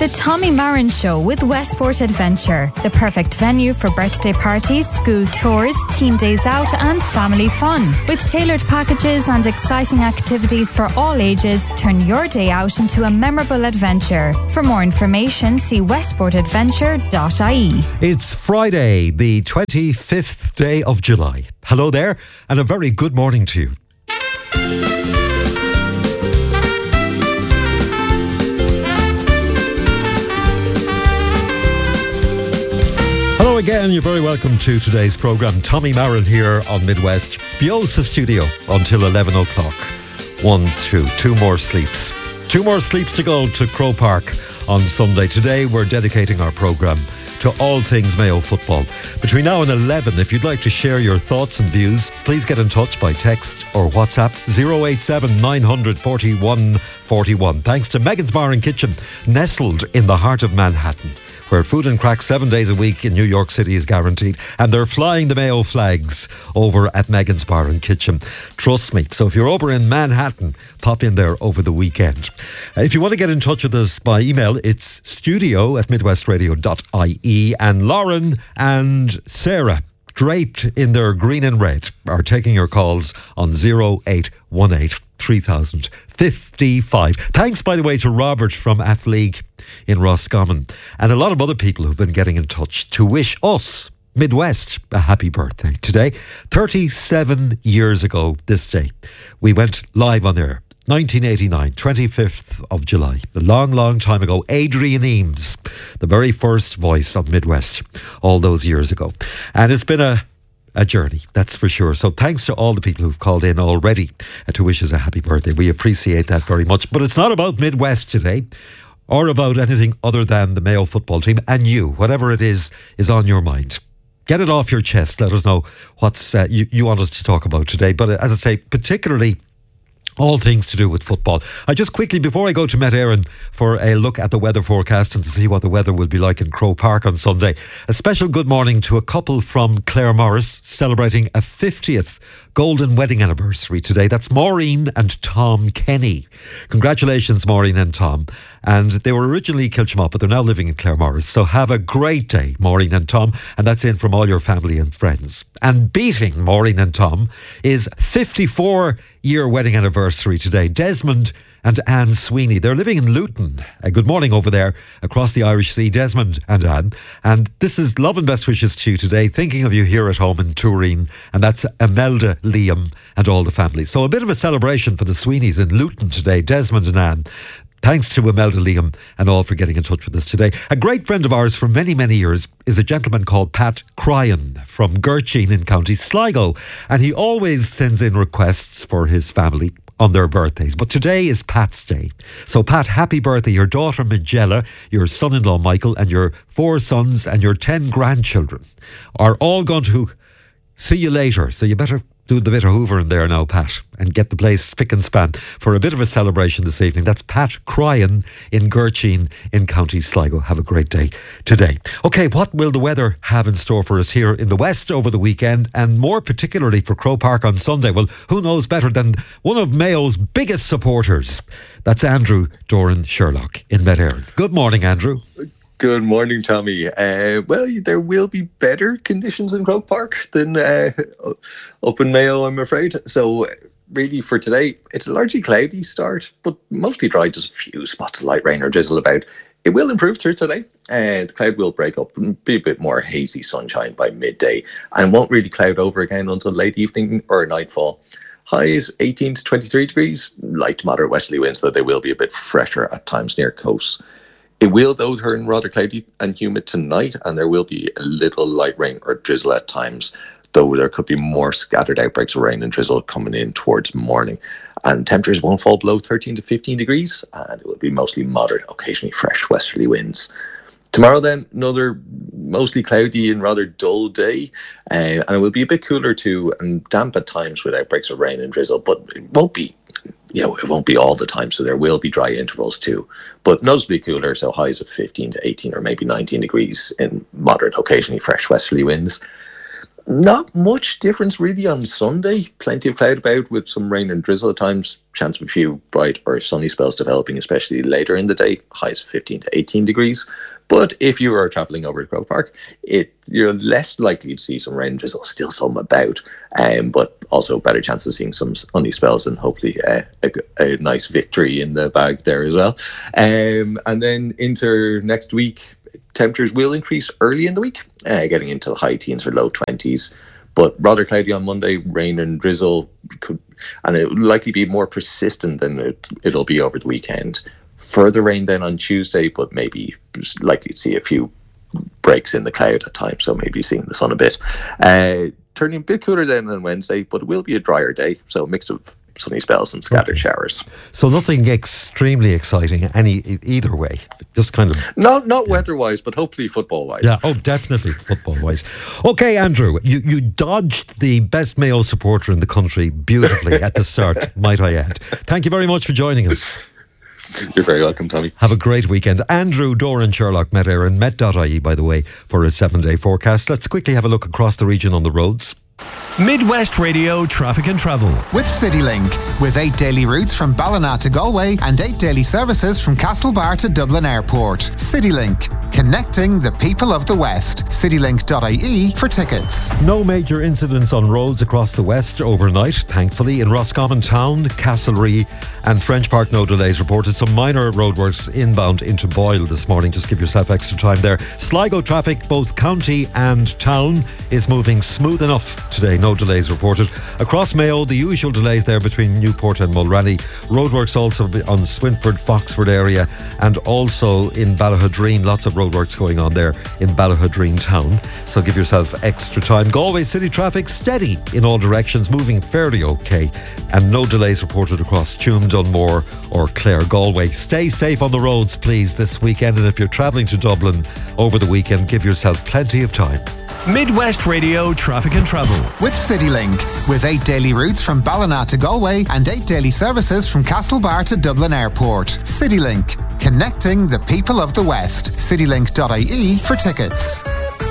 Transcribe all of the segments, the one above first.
The Tommy Marin Show with Westport Adventure, the perfect venue for birthday parties, school tours, team days out and family fun. With tailored packages and exciting activities for all ages, turn your day out into a memorable adventure. For more information, see westportadventure.ie. It's Friday, the 25th day of July. Hello there, and a very good morning to you. Hello again, you're very welcome to today's programme. Tommy Marin here on Midwest. Biosa Studio until 11 o'clock. 2 more sleeps. 2 more sleeps to go to Croke Park on Sunday. Today we're dedicating our programme to all things Mayo football. Between now and 11, if you'd like to share your thoughts and views, please get in touch by text or WhatsApp 087 900 41 41. Thanks to Megan's Bar and Kitchen, nestled in the heart of Manhattan, where food and crack 7 days a week in New York City is guaranteed. And they're flying the Mayo flags over at Megan's Bar and Kitchen. Trust me. So if you're over in Manhattan, pop in there over the weekend. If you want to get in touch with us by email, it's studio@midwestradio.ie. And Lauren and Sarah, draped in their green and red, are taking your calls on 0818 3000 55. Thanks, by the way, to Robert from Athleague in Roscommon and a lot of other people who've been getting in touch to wish us, Midwest, a happy birthday. Today, 37 years ago this day, we went live on air. 1989, 25th of July. A long, long time ago. Adrian Eames, the very first voice of Midwest, all those years ago. And it's been a journey, that's for sure. So thanks to all the people who've called in already to wish us a happy birthday. We appreciate that very much. But it's not about Midwest today, or about anything other than the Mayo football team. And you, whatever it is on your mind. Get it off your chest. Let us know what's you want us to talk about today. But as I say, particularly all things to do with football. I just quickly, before I go to Met Éireann for a look at the weather forecast and to see what the weather will be like in Croke Park on Sunday, a special good morning to a couple from Claremorris celebrating a 50th golden wedding anniversary today. That's Maureen and Tom Kenny. Congratulations, Maureen and Tom. And they were originally Kilchmop, but they're now living in Claremorris. So have a great day, Maureen and Tom. And that's in from all your family and friends. And beating Maureen and Tom is 54-year wedding anniversary today. Desmond and Anne Sweeney. They're living in Luton. Good morning over there across the Irish Sea, Desmond and Anne. And this is love and best wishes to you today. Thinking of you here at home in Turin. And that's Imelda, Liam and all the family. So a bit of a celebration for the Sweeneys in Luton today, Desmond and Anne. Thanks to Imelda, Liam and all for getting in touch with us today. A great friend of ours for many, many years is a gentleman called Pat Cryan from Gertchine in County Sligo. And he always sends in requests for his family on their birthdays. But today is Pat's day. So Pat, happy birthday. Your daughter Magella, your son-in-law Michael and your 4 sons and your 10 grandchildren are all going to see you later. So you better do the bit of hoovering there now, Pat, and get the place spick and span for a bit of a celebration this evening. That's Pat Cryan in Gertchine in County Sligo. Have a great day today. OK, what will the weather have in store for us here in the West over the weekend, and more particularly for Croke Park on Sunday? Well, who knows better than one of Mayo's biggest supporters? That's Andrew Doran Sherlock in Met Éireann. Good morning, Andrew. Good morning, Tommy. Well, there will be better conditions in Croke Park than up in Mayo, I'm afraid. So really for today, it's a largely cloudy start, but mostly dry, just a few spots of light rain or drizzle about. It will improve through today. The cloud will break up and be a bit more hazy sunshine by midday and won't really cloud over again until late evening or nightfall. Highs 18 to 23 degrees, light to moderate westerly winds, though they will be a bit fresher at times near coasts. It will, though, turn rather cloudy and humid tonight, and there will be a little light rain or drizzle at times, though there could be more scattered outbreaks of rain and drizzle coming in towards morning. And temperatures won't fall below 13 to 15 degrees, and it will be mostly moderate, occasionally fresh westerly winds. Tomorrow, then, another mostly cloudy and rather dull day, and it will be a bit cooler too, and damp at times with outbreaks of rain and drizzle, but it won't be all the time, so there will be dry intervals too, but noticeably cooler, so highs of 15 to 18 or maybe 19 degrees in moderate, occasionally fresh westerly winds. Not much difference really on Sunday. Plenty of cloud about with some rain and drizzle at times. Chance of a few bright or sunny spells developing, especially later in the day. Highs of 15 to 18 degrees. But if you are travelling over to Croke Park, you're less likely to see some rain and drizzle. Still some about, but also better chance of seeing some sunny spells and hopefully a nice victory in the bag there as well. And then into next week, temperatures will increase early in the week, getting into the high teens or low 20s, but rather cloudy on Monday, rain and drizzle, and it will likely be more persistent than it'll be over the weekend. Further rain then on Tuesday, but maybe likely to see a few breaks in the cloud at times, so maybe seeing the sun a bit. Turning a bit cooler then on Wednesday, but it will be a drier day, so a mix of sunny spells and scattered showers. So nothing extremely exciting either way, just kind of... Not weather-wise, but hopefully football-wise. Yeah, definitely football-wise. Okay, Andrew, you dodged the best Mayo supporter in the country beautifully at the start, might I add. Thank you very much for joining us. You're very welcome, Tommy. Have a great weekend. Andrew Doran Sherlock Met Éireann, met.ie, by the way, for a 7-day forecast. Let's quickly have a look across the region on the roads. Midwest Radio Traffic and Travel with CityLink, with 8 daily routes from Ballina to Galway and 8 daily services from Castlebar to Dublin Airport. CityLink, connecting the people of the West. CityLink.ie for tickets. No major incidents on roads across the West overnight, thankfully. In Roscommon Town, Castlereagh and French Park, no delays reported. Some minor roadworks inbound into Boyle this morning. Just give yourself extra time there. Sligo traffic, both county and town, is moving smooth enough today. No delays reported. Across Mayo, the usual delays there between Newport and Mulranny. Roadworks also on Swinford, Foxford area, and also in Ballahudreen. Lots of roadworks going on there in Ballahudreen town. So give yourself extra time. Galway city traffic steady in all directions, moving fairly okay, and no delays reported across Tuam, Dunmore or Clare, Galway. Stay safe on the roads, please, this weekend. And if you're travelling to Dublin over the weekend, give yourself plenty of time. Midwest Radio Traffic and Travel with CityLink, with 8 daily routes from Ballina to Galway and 8 daily services from Castlebar to Dublin Airport. CityLink, connecting the people of the West. CityLink.ie for tickets.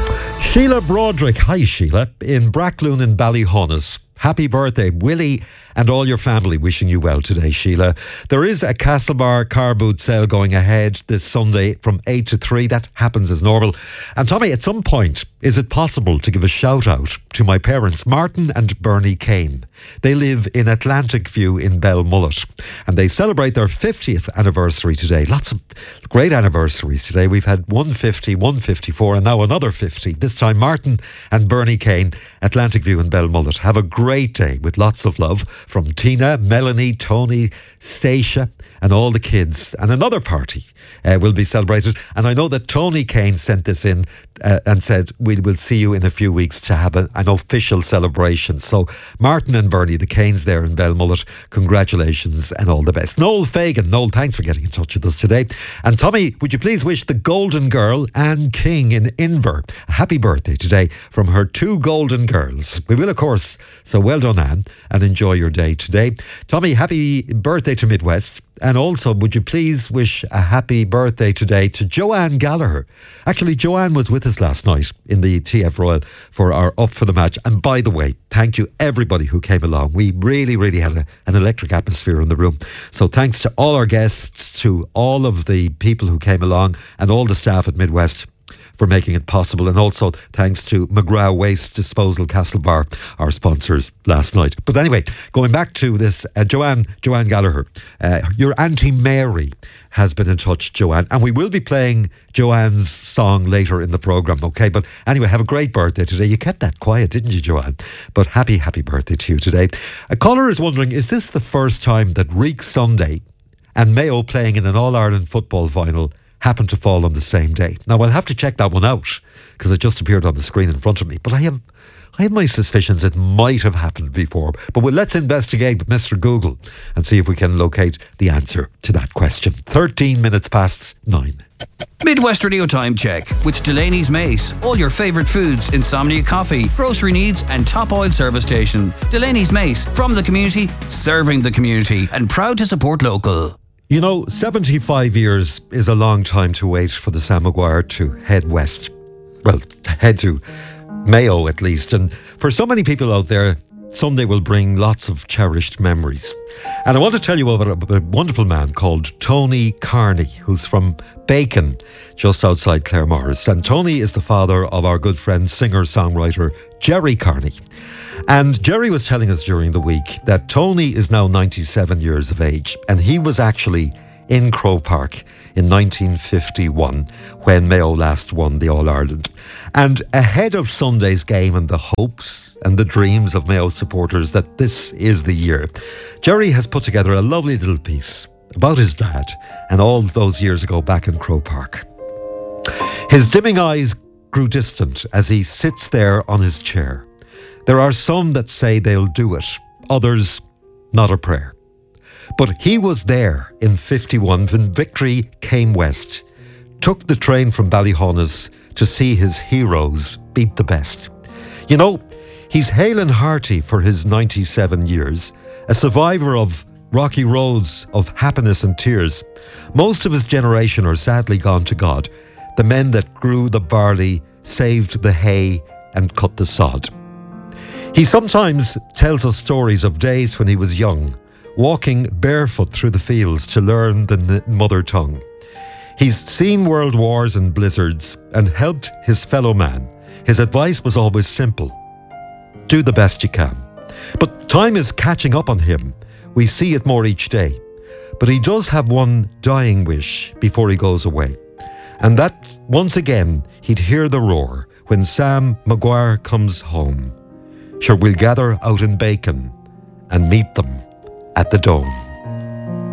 Sheila Broderick, hi Sheila, in Brackloon in Ballyhonus. Happy birthday, Willie, and all your family. Wishing you well today, Sheila. There is a Castlebar car boot sale going ahead this Sunday from 8 to 3. That happens as normal. And Tommy, at some point, is it possible to give a shout out to my parents, Martin and Bernie Kane? They live in Atlantic View in Belmullet, and they celebrate their 50th anniversary today. Lots of great anniversaries today. We've had 150, 154, and now another 50. This time, Martin and Bernie Kane, Atlantic View in Belmullet. Have a great day with lots of love from Tina, Melanie, Tony, Stacia, and all the kids. And another party will be celebrated. And I know that Tony Kane sent this in and said, we will see you in a few weeks to have an official celebration. So Martin and Bernie, the Kanes there in Belmullet, congratulations and all the best. Noel Fagan. Noel, thanks for getting in touch with us today. And Tommy, would you please wish the golden girl, Anne King in Inver, a happy birthday today from her 2 golden girls. We will, of course. So well done, Anne, and enjoy your day today. Tommy, happy birthday to Midwest. And also, would you please wish a happy birthday today to Joanne Gallagher? Actually, Joanne was with us last night in the TF Royal for our Up for the Match. And by the way, thank you everybody who came along. We really, really had an electric atmosphere in the room. So thanks to all our guests, to all of the people who came along and all the staff at Midwest for making it possible, and also thanks to McGrath Waste Disposal Castlebar, our sponsors last night. But anyway, going back to this, Joanne Gallagher, your Auntie Mary has been in touch, Joanne, and we will be playing Joanne's song later in the programme, okay? But anyway, have a great birthday today. You kept that quiet, didn't you, Joanne? But happy birthday to you today. A caller is wondering, is this the first time that Reek Sunday and Mayo playing in an All-Ireland football final happened to fall on the same day? Now, I'll have to check that one out because it just appeared on the screen in front of me. But I have my suspicions it might have happened before. But let's investigate with Mr. Google and see if we can locate the answer to that question. 13 minutes past 9. Midwest Radio Time Check with Delaney's Mace. All your favourite foods, insomnia coffee, grocery needs and top oil service station. Delaney's Mace, from the community, serving the community, and proud to support local. You know, 75 years is a long time to wait for the Sam Maguire to head west. Well, head to Mayo at least. And for so many people out there, Sunday will bring lots of cherished memories. And I want to tell you about a wonderful man called Tony Carney, who's from Bacon, just outside Claremorris. And Tony is the father of our good friend, singer-songwriter Jerry Carney. And Jerry was telling us during the week that Tony is now 97 years of age, and he was actually in Croke Park in 1951 when Mayo last won the All-Ireland. And ahead of Sunday's game and the hopes and the dreams of Mayo supporters that this is the year, Jerry has put together a lovely little piece about his dad and all those years ago back in Croke Park. His dimming eyes grew distant as he sits there on his chair. There are some that say they'll do it, others not a prayer. But he was there in 51 when victory came west, took the train from Ballyhonus to see his heroes beat the best. You know, he's hale and hearty for his 97 years, a survivor of rocky roads of happiness and tears. Most of his generation are sadly gone to God, the men that grew the barley, saved the hay and cut the sod. He sometimes tells us stories of days when he was young, walking barefoot through the fields to learn the mother tongue. He's seen world wars and blizzards and helped his fellow man. His advice was always simple: do the best you can. But time is catching up on him. We see it more each day. But he does have one dying wish before he goes away. And that, once again, he'd hear the roar when Sam Maguire comes home. Sure, we'll gather out in Bacon and meet them at the Dome.